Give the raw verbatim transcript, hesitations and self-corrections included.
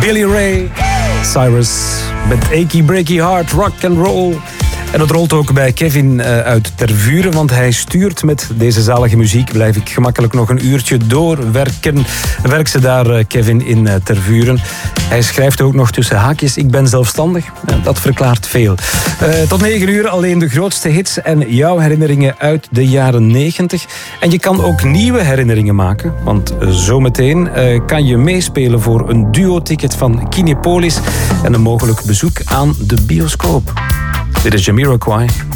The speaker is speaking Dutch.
Billy Ray Cyrus met Achy Breaky Heart, rock and roll. En dat rolt ook bij Kevin uh, uit Tervuren, want hij stuurt met deze zalige muziek. Blijf ik gemakkelijk nog een uurtje doorwerken. Werk ze daar, uh, Kevin, in uh, Tervuren. Hij schrijft ook nog tussen haakjes, ik ben zelfstandig. Uh, dat verklaart veel. Uh, tot negen uur alleen de grootste hits en jouw herinneringen uit de jaren negentig. En je kan ook nieuwe herinneringen maken, want uh, zometeen uh, kan je meespelen voor een duo-ticket van Kinepolis en een mogelijk bezoek aan de bioscoop. Dit is Jamiroquai.